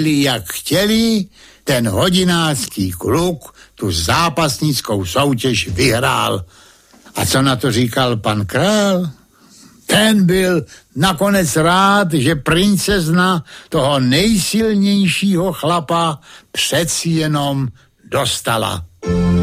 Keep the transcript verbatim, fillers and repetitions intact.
chodili jak chtěli, ten hodinářský kluk tu zápasnickou soutěž vyhrál. A co na to říkal pan král? Ten byl nakonec rád, že princezna toho nejsilnějšího chlapa přeci jenom dostala.